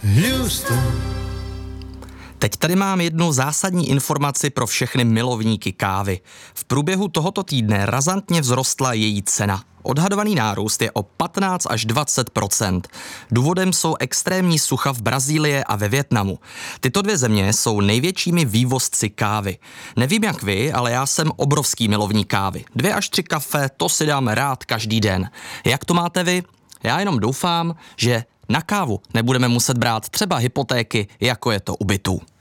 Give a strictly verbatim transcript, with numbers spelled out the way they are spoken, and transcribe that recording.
Houston. Teď tady mám jednu zásadní informaci pro všechny milovníky kávy. V průběhu tohoto týdne razantně vzrostla její cena. Odhadovaný nárůst je o patnáct až dvacet procent. Důvodem jsou extrémní sucha v Brazílii a ve Vietnamu. Tyto dvě země jsou největšími vývozci kávy. Nevím jak vy, ale já jsem obrovský milovník kávy. Dvě až tři kafe, to si dám rád každý den. Jak to máte vy? Já jenom doufám, že na kávu nebudeme muset brát třeba hypotéky, jako je to u bytů.